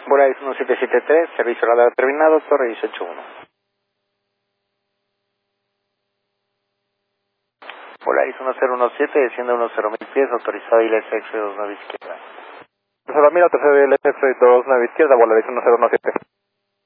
Volaris 1773, servicio radar terminado, Torre 181. Volaris 1017, desciende a 10.000 pies, autorizado ILSX 29 izquierda. 10.000, autorizado ILSX 29 izquierda, Volaris 1017.